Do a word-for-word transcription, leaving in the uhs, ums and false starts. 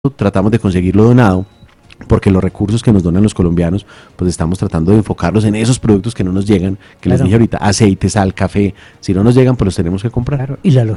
tratamos de conseguirlo donado, porque los recursos que nos donan los colombianos, pues estamos tratando de enfocarlos en esos productos que no nos llegan, que les Claro. dije ahorita, aceite, sal, café, si no nos llegan, pues los tenemos que comprar. Claro, y la